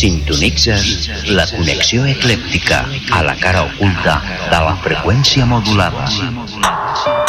Sintonitzes la connexió eclèctica a la cara oculta de la freqüència modulada.